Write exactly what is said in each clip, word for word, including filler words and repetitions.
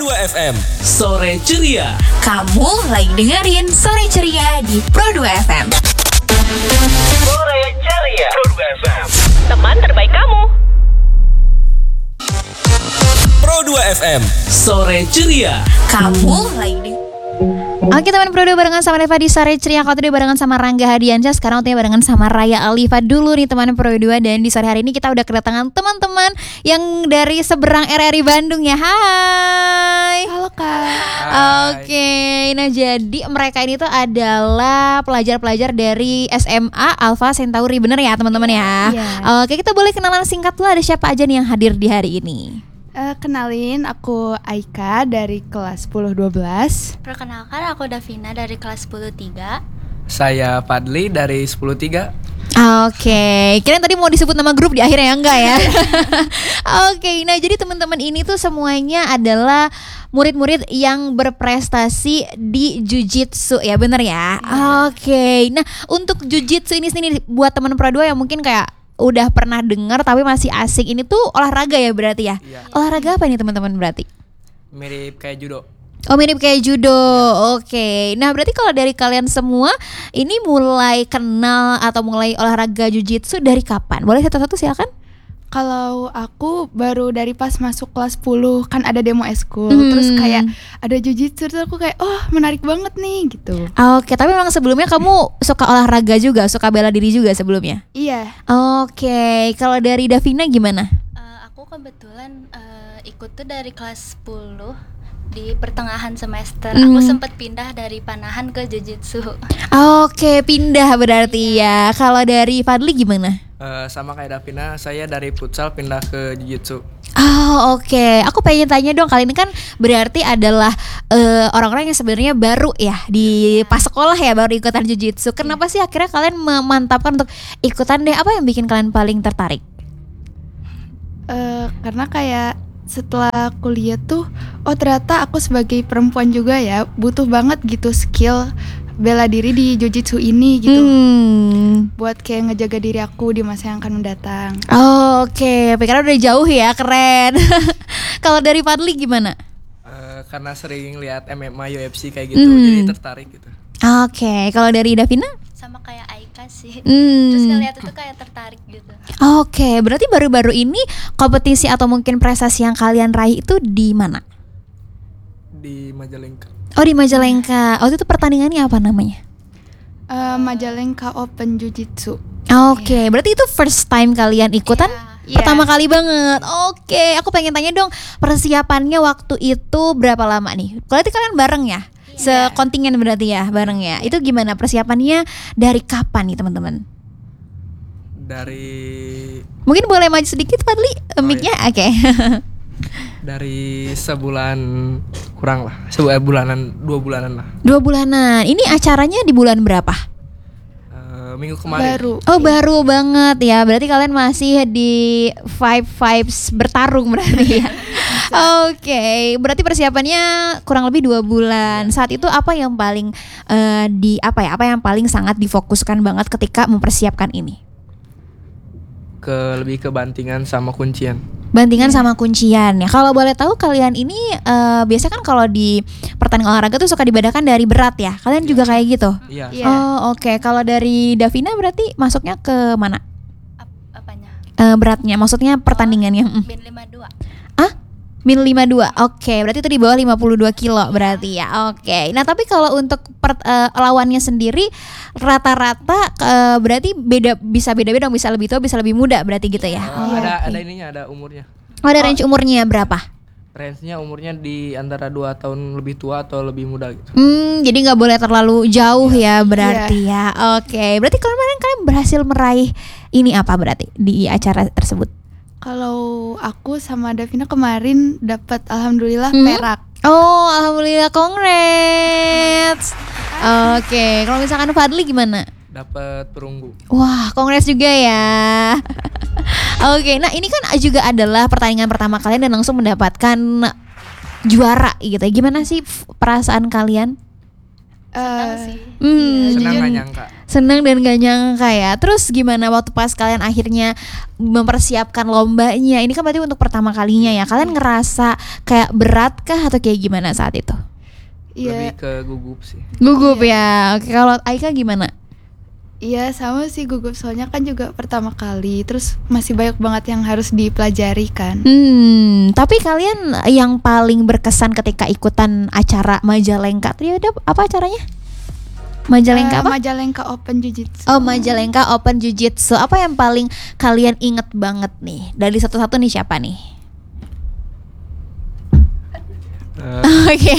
dua F M, Sore Ceria. Kamu lagi dengerin Sore Ceria di Pro dua F M. Sore Ceria, Pro dua F M, teman terbaik kamu. Pro dua F M, Sore Ceria. Kamu lagi dengerin. Oke teman Pro dua barengan sama Reva di Sore Ceria. Kalau tadi barengan sama Rangga Hadiansyah, sekarang waktunya barengan sama Raya Alifa dulu nih teman Pro dua. Dan di sore hari ini kita udah kedatangan teman-teman yang dari seberang R R I Bandung ya. Hai. Halo Kak. Oke, nah jadi mereka ini tuh adalah pelajar-pelajar dari S M A Alpha Centauri, bener ya teman-teman ya? Iya. Oke, kita boleh kenalan singkat dulu, ada siapa aja nih yang hadir di hari ini? Uh, kenalin, aku Aika dari kelas sepuluh dua belas. Perkenalkan, aku Davina dari kelas sepuluh tiga. Saya Fadli dari sepuluh tiga. Oke, kirain tadi mau disebut nama grup di akhirnya enggak ya? Oke, nah jadi teman-teman ini tuh semuanya adalah murid-murid yang berprestasi di Jujitsu ya, bener ya? Oke, nah untuk Jujitsu ini sendiri buat teman Pro dua yang mungkin kayak udah pernah dengar tapi masih asik, ini tuh olahraga ya berarti ya? Iya. Olahraga apa nih teman-teman berarti? Mirip kayak judo. Oh, mirip kayak judo. Oke. Nah, berarti kalau dari kalian semua ini mulai kenal atau mulai olahraga jujitsu dari kapan? Boleh satu-satu silakan. Kalau aku baru dari pas masuk kelas sepuluh, kan ada demo eskul. Hmm. Terus kayak ada jujitsu, terus aku kayak oh menarik banget nih gitu. Oke, tapi memang sebelumnya kamu suka olahraga juga, suka bela diri juga sebelumnya? Iya. Oke, kalau dari Davina gimana? Uh, aku kebetulan uh, ikut tuh dari kelas sepuluh di pertengahan semester. Hmm. Aku sempat pindah dari panahan ke jujitsu. Oke, pindah berarti ya. Kalau dari Fadli gimana? Uh, sama kayak Davina, saya dari futsal pindah ke jiu-jitsu. Oh oke, okay. Aku pengen tanya dong, kalian ini kan berarti adalah uh, orang-orang yang sebenarnya baru ya di pas sekolah ya, baru ikutan jujitsu. Kenapa sih akhirnya kalian memantapkan untuk ikutan deh? Apa yang bikin kalian paling tertarik? Uh, karena kayak setelah kuliah tuh, oh ternyata aku sebagai perempuan juga ya butuh banget gitu skill bela diri di jujitsu ini gitu. Hmm. Buat kayak ngejaga diri aku di masa yang akan mendatang. Oh, oke, okay. Pikiran udah jauh ya, keren. Kalau dari Fadli gimana? Uh, karena sering lihat M M A, U F C kayak gitu, hmm. jadi tertarik gitu. Oke, okay. Kalau dari Davina? Sama kayak Aika sih. Hmm. Terus ngeliat itu kayak tertarik gitu. Oke, okay. Berarti baru-baru ini kompetisi atau mungkin prestasi yang kalian raih itu di mana? Di Majalengka. Oh, di Majalengka. Oh, itu pertandingannya apa namanya? Uh, Majalengka Open Jujitsu. Oke, okay. Berarti itu first time kalian ikutan? Yeah. Pertama yeah. kali banget. Oke, okay. Aku pengen tanya dong, persiapannya waktu itu berapa lama nih? Berarti kalian bareng ya? Yeah. Sekontingen berarti ya, bareng ya. Itu gimana persiapannya, dari kapan nih teman-teman? Dari Mungkin boleh maju sedikit Fadli, oh, mic-nya. iya. Oke. Okay. Dari sebulan kurang lah, sebulan bulanan, dua bulanan lah. Dua bulanan. Ini acaranya di bulan berapa? Uh, minggu kemarin. Baru. Oh, baru banget ya. Berarti kalian masih di five vibes bertarung berarti ya. Oke, okay. Berarti persiapannya kurang lebih dua bulan. Saat itu apa yang paling uh, di apa ya? Apa yang paling sangat difokuskan banget ketika mempersiapkan ini? Ke lebih ke bantingan sama kuncian. Bantingan yeah. sama kuncian ya. Kalau boleh tahu kalian ini uh, biasanya kan kalau di pertandingan olahraga tuh suka dibedakan dari berat ya. Kalian yeah. juga kayak gitu? Iya. Yeah. Oh oke. Okay. Kalau dari Davina berarti masuknya ke mana? Ap- apanya? Uh, beratnya, maksudnya pertandingannya. Oh, min lima puluh dua. Ah? min lima puluh dua. Oke, okay, berarti itu di bawah lima puluh dua kilo berarti ya. Oke. Okay. Nah, tapi kalau untuk per, uh, lawannya sendiri rata-rata uh, berarti beda, bisa beda-beda, bisa lebih tua, bisa lebih muda berarti gitu ya. Uh, oh, ada okay. ada ininya, ada umurnya. Oh, ada range umurnya berapa? Range-nya umurnya di antara dua tahun lebih tua atau lebih muda gitu. Hmm, jadi nggak boleh terlalu jauh yeah. ya berarti yeah. ya. Oke, okay. Berarti kemarin kalian berhasil meraih ini apa berarti di acara tersebut? Kalau aku sama Davina kemarin dapat alhamdulillah hmm? perak. Oh, alhamdulillah, congrats. Oke, okay. Kalau misalkan Fadli gimana? Dapat perunggu. Wah, kongres juga ya. Oke, okay, nah ini kan juga adalah pertandingan pertama kalian dan langsung mendapatkan juara gitu. Gimana sih perasaan kalian? Senang Eh, sih. Hmm, Senang jujur gak nyangka. senang dan gak nyangka ya. Terus gimana waktu pas kalian akhirnya mempersiapkan lombanya? Ini kan berarti untuk pertama kalinya ya. Kalian ngerasa kayak berat kah atau kayak gimana saat itu? Iya, Lebih ke gugup sih. Gugup ya. Oke, kalau Aika gimana? iya sama sih gugup soalnya kan juga pertama kali, terus masih banyak banget yang harus dipelajari kan. Hmm, tapi kalian yang paling berkesan ketika ikutan acara Majalengka tadi ada apa acaranya? Majalengka Eh, apa? Majalengka Open Jiu-Jitsu. Oh, Majalengka Open Jiu-Jitsu. Apa yang paling kalian inget banget nih? Dari satu-satu nih siapa nih? Eh, Oke.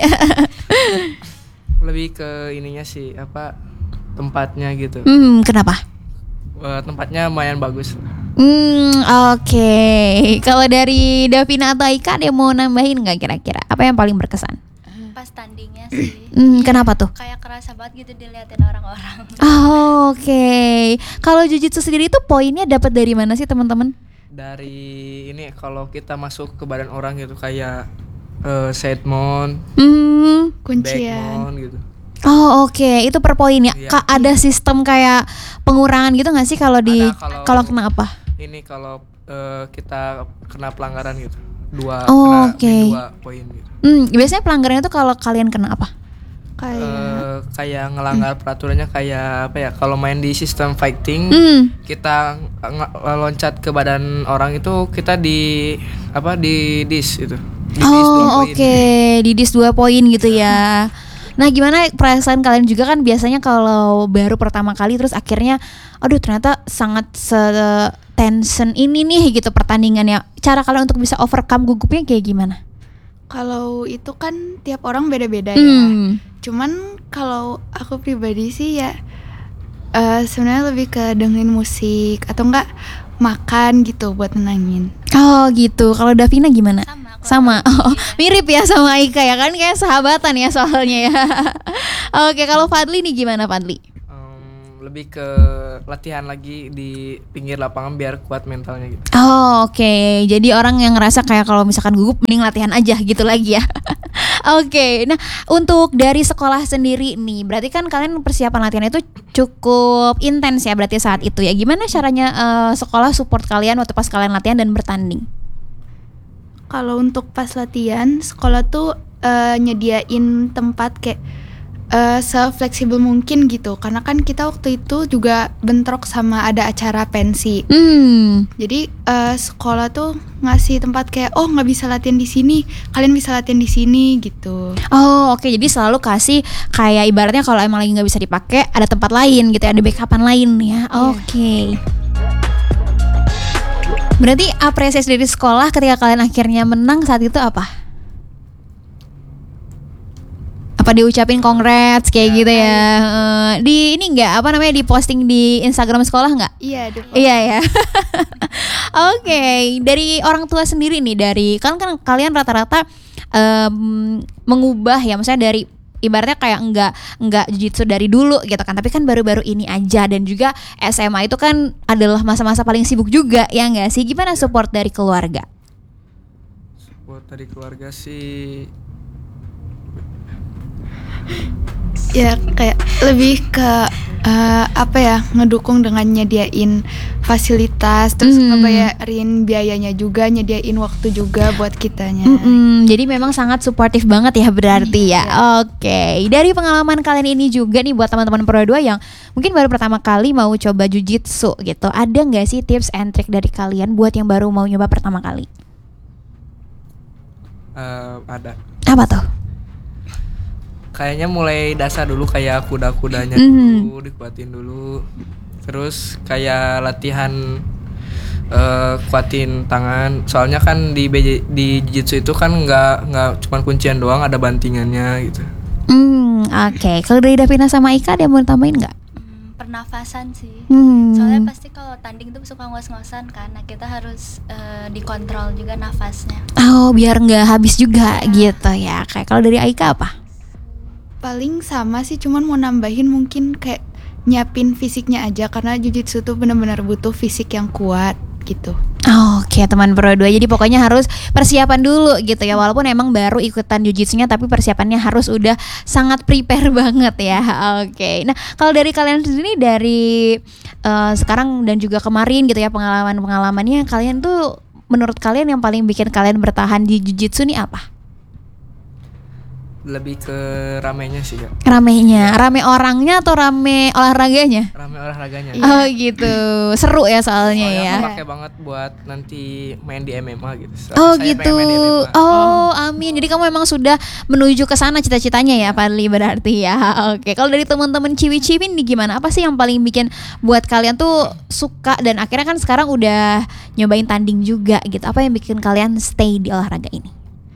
lebih ke ininya sih apa tempatnya gitu. Hmm, kenapa? Eh, tempatnya lumayan bagus. Hmm, oke. Kalau dari Davina atau Aika ada yang mau nambahin nggak kira-kira? Apa yang paling berkesan? Pas tandingnya sih. Hmm, kenapa tuh? Kayak kerasa banget gitu diliatin orang-orang. Oh, oke. Kalau jujitsu sendiri itu poinnya dapat dari mana sih teman-teman? Dari ini kalau kita masuk ke badan orang gitu kayak eh, side mount, Hmm. back Kuncian. mount gitu. Oh, oke. Itu per poin ya. Iya. Kak, ada sistem kayak pengurangan gitu nggak sih kalau di Ada kalau- kalau kena apa? Ini kalau eh, kita kena pelanggaran gitu. Dua Oh, kena oke. min dua poin gitu. Hmm, biasanya pelanggarannya itu kalau kalian kena apa? Kayak Eh, kayak ngelanggar peraturannya kayak apa ya? Kalau main di sistem fighting, Hmm. kita nge- loncat ke badan orang itu kita di apa di dis itu. Di dis dua Oh, poin. oke. Di dis dua poin gitu ya. Nah, gimana perasaan kalian juga kan biasanya kalau baru pertama kali terus akhirnya aduh ternyata sangat se-tension ini nih gitu pertandingannya. Cara kalian untuk bisa overcome gugupnya kayak gimana? kalau itu kan tiap orang beda-beda ya. Hmm. Cuman kalau aku pribadi sih ya eh, sebenarnya lebih ke dengerin musik atau enggak makan gitu buat nenangin. Oh, gitu. Kalau Davina gimana? Sama. kurang Sama. lebih, Oh, iya. mirip ya sama Aika ya kan kayak sahabatan ya soalnya ya. Oke, kalau Fadli nih gimana Fadli? Em, lebih ke latihan lagi di pinggir lapangan biar kuat mentalnya gitu. Oh, oke. Jadi orang yang ngerasa kayak kalau misalkan gugup mending latihan aja gitu lagi ya. Oke. Nah, untuk dari sekolah sendiri nih, berarti kan kalian persiapan latihan itu cukup intens ya berarti saat itu ya. Gimana caranya eh, sekolah support kalian waktu pas kalian latihan dan bertanding? Kalau untuk pas latihan, sekolah tuh eh, nyediain tempat kayak eh, se-fleksibel mungkin gitu. Karena kan kita waktu itu juga bentrok sama ada acara pensi. Hmm. Jadi eh, sekolah tuh ngasih tempat kayak oh nggak bisa latihan di sini, kalian bisa latihan di sini gitu. Oh, oke. Jadi selalu kasih kayak ibaratnya kalau emang lagi nggak bisa dipakai, ada tempat lain gitu, ya, ada backupan lain ya. Oke. Berarti apresiasi dari sekolah ketika kalian akhirnya menang saat itu apa? Apa diucapin congrats kayak gitu ya? Eh, di ini enggak apa namanya di posting di Instagram sekolah nggak? Iya, the Iya ya. Oke, dari orang tua sendiri nih, dari kan kan kalian rata-rata em, mengubah ya, maksudnya dari ibaratnya kayak enggak enggak jiu-jitsu dari dulu gitu kan, tapi kan baru-baru ini aja dan juga S M A itu kan adalah masa-masa paling sibuk juga ya nggak sih? Gimana support dari keluarga? Buat dari keluarga sih ya kayak lebih ke eh, apa ya ngedukung dengan nyediain fasilitas terus Hmm. ngebayarin biayanya juga, nyediain waktu juga buat kitanya. Mm-mm, jadi memang sangat suportif banget ya berarti ya. Oke, dari pengalaman kalian ini juga nih buat teman-teman Pro dua yang mungkin baru pertama kali mau coba jujitsu gitu, ada nggak sih tips and trick dari kalian buat yang baru mau nyoba pertama kali? eh, ada. Apa tuh? Kayaknya mulai dasar dulu kayak kuda-kudanya Mhm. dulu, dikuatin dulu. Terus kayak latihan eh, kuatin tangan. Soalnya kan di B J, di jiu-jitsu itu kan nggak nggak cuma kuncian doang, ada bantingannya gitu. Hmm, oke. Kalau dari Davina sama Ika ada yang mau tambahin nggak? Hmm, pernafasan sih. Hmm. Soalnya pasti kalau tanding tuh suka ngos-ngosan kan. Nah, kita harus eh, dikontrol juga nafasnya. Oh, biar nggak habis juga gitu ya. Kayak kalau dari Aika apa? Paling sama sih, cuman mau nambahin mungkin kayak nyiapin fisiknya aja karena jujitsu tuh benar-benar butuh fisik yang kuat gitu. Oke teman Pro dua, jadi pokoknya harus persiapan dulu gitu ya. Walaupun emang baru ikutan jujitsunya, tapi persiapannya harus udah sangat prepare banget ya. Oke, nah kalau dari kalian sendiri, dari uh, sekarang dan juga kemarin gitu ya, pengalaman-pengalamannya kalian tuh, menurut kalian yang paling bikin kalian bertahan di jujitsu nih apa? Lebih ke ramenya sih ya. Ramenya, rame orangnya atau rame olahraganya? Rame olahraganya. Oh gitu, seru ya soalnya Soalnya ya. aku pakai banget buat nanti main di M M A gitu. So- Oh saya gitu. pengen main di M M A. Oh, amin. Jadi kamu memang sudah menuju ke sana cita-citanya ya, Fadli, berarti ya. Oke. Kalau dari teman-teman Ciwi-Ciwi nih gimana? Apa sih yang paling bikin buat kalian tuh suka dan akhirnya kan sekarang udah nyobain tanding juga gitu. Apa yang bikin kalian stay di olahraga ini?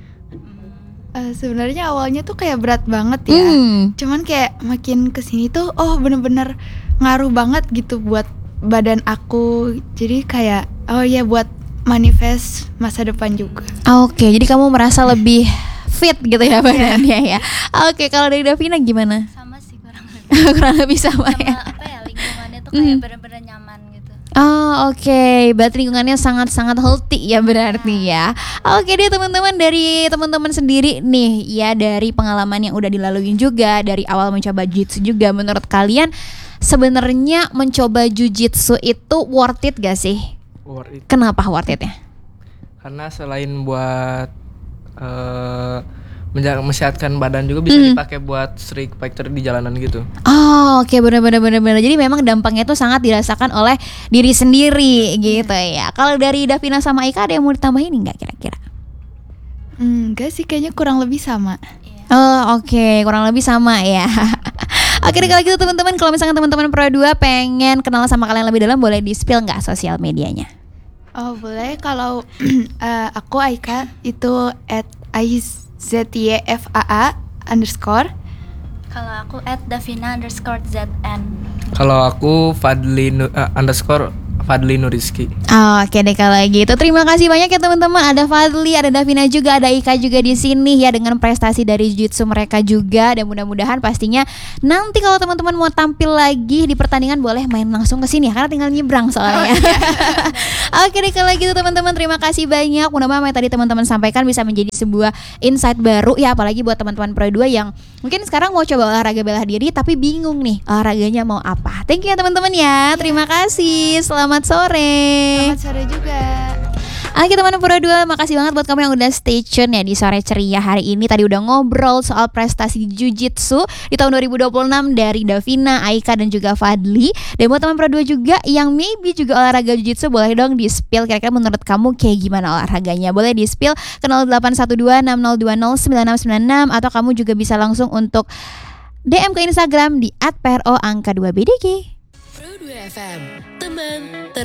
Eh, sebenarnya awalnya tuh kayak berat banget ya. Hmm. Cuman kayak makin kesini tuh, oh bener-bener ngaruh banget gitu buat badan aku. Jadi kayak, oh ya buat manifest masa depan juga. Oke, jadi kamu merasa lebih fit gitu ya badannya ya. Oke, kalau dari Davina gimana? Sama sih kurang lebih. Kurang lebih sama Sama ya. apa ya, lingkungannya tuh kayak Hmm. bener-bener nyaman gitu. Oh oke, berarti lingkungannya sangat-sangat healthy ya berarti ya. Oke deh teman-teman, dari teman-teman sendiri nih ya, dari pengalaman yang udah dilaluin juga, dari awal mencoba jujitsu juga, menurut kalian sebenarnya mencoba jujitsu itu worth it gak sih? Worth it. Kenapa worth it ya? Karena selain buat eh menjaga mensehatkan badan juga bisa Mm. dipakai buat street fighter di jalanan gitu. Oh oke, benar-benar benar-benar. Jadi memang dampaknya itu sangat dirasakan oleh diri sendiri gitu ya. Kalau dari Davina sama Ika ada yang mau ditambahin nggak kira-kira? Enggak sih, kayaknya kurang lebih sama. Oh oke, kurang lebih sama ya. Oke deh kalau gitu teman-teman, kalau misalkan teman-teman Pro dua pengen kenal sama kalian lebih dalam, boleh di-spill nggak sosial medianya? Oh boleh, kalau eh, aku Aika itu at Z Y F A A underscore. Kalau aku at Davina underscore Z N. Kalau aku Fadli Nu- eh, underscore Fadli Nuriski. Oke deh kalau gitu, terima kasih banyak ya teman-teman. Ada Fadli, ada Davina juga, ada Ika juga di sini ya, dengan prestasi dari jujitsu mereka juga. Dan mudah-mudahan pastinya nanti kalau teman-teman mau tampil lagi di pertandingan, boleh main langsung ke sini ya, karena tinggal nyebrang soalnya. Oke deh kalau gitu teman-teman, terima kasih banyak. Mudah-mudahan yang tadi teman-teman sampaikan bisa menjadi sebuah insight baru ya, apalagi buat teman-teman Pro dua yang mungkin sekarang mau coba olahraga bela diri tapi bingung nih olahraganya mau apa. Thank you ya teman-teman ya. Terima kasih. Selamat sore. Selamat sore juga. Oke teman Pro dua, makasih banget buat kamu yang udah stay tune ya di Sore Ceria hari ini. Tadi udah ngobrol soal prestasi jujitsu di tahun dua ribu dua puluh enam dari Davina, Aika dan juga Fadli. Dan buat teman Pro dua juga yang maybe juga olahraga jujitsu, boleh dong di spill kira-kira menurut kamu kayak gimana olahraganya. Boleh di spill ke nol delapan satu dua enam nol dua nol sembilan enam sembilan enam, atau kamu juga bisa langsung untuk D M ke Instagram di at pro angka dua B D G. Pro dua F M, teman ter